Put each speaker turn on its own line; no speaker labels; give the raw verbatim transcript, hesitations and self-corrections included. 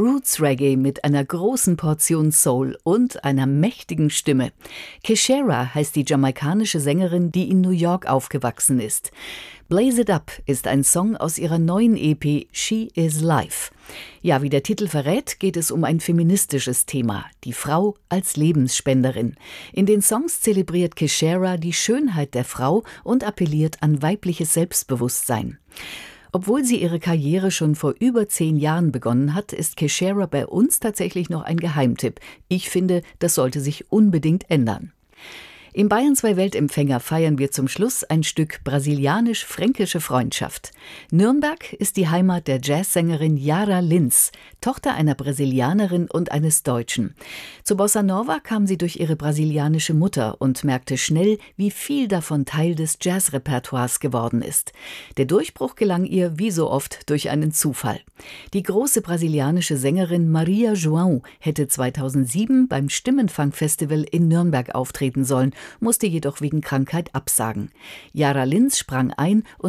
Roots Reggae mit einer großen Portion Soul und einer mächtigen Stimme. Keshera heißt die jamaikanische Sängerin, die in New York aufgewachsen ist. Blaze It Up ist ein Song aus ihrer neuen E P She Is Life. Ja, wie der Titel verrät, geht es um ein feministisches Thema, die Frau als Lebensspenderin. In den Songs zelebriert Keshera die Schönheit der Frau und appelliert an weibliches Selbstbewusstsein. Obwohl sie ihre Karriere schon vor über zehn Jahren begonnen hat, ist Keshera bei uns tatsächlich noch ein Geheimtipp. Ich finde, das sollte sich unbedingt ändern. Im Bayern zwei Weltempfänger feiern wir zum Schluss ein Stück brasilianisch-fränkische Freundschaft. Nürnberg ist die Heimat der Jazzsängerin Yara Lins, Tochter einer Brasilianerin und eines Deutschen. Zu Bossa Nova kam sie durch ihre brasilianische Mutter und merkte schnell, wie viel davon Teil des Jazzrepertoires geworden ist. Der Durchbruch gelang ihr, wie so oft, durch einen Zufall. Die große brasilianische Sängerin Maria João hätte zweitausendsieben beim Stimmenfang-Festival in Nürnberg auftreten sollen, musste jedoch wegen Krankheit absagen. Yara Lins sprang ein und